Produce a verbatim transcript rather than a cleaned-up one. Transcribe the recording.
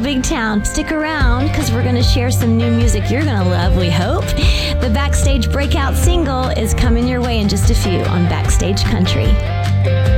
big town. Stick around because we're going to share some new music you're going to love, we hope. The Backstage breakout single is coming your way in just a few on Backstage Country.